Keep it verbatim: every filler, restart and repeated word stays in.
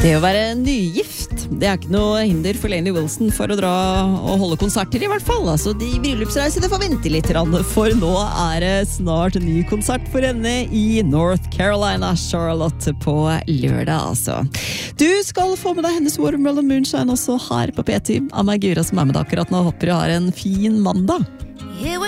Det å være nygift, det er ikke noe hinder for Lainey Wilson for å dra og holde konserter i hvert fall. Altså, de bryllupsreisene får vente litt, for nå er det snart ny konsert for henne i North Carolina, Charlotte, på lørdag, altså. Du skal få med deg hennes Watermelon Moonshine også her på P ti. Av meg, Gura, som er med deg akkurat nå. Håper du har en fin mandag.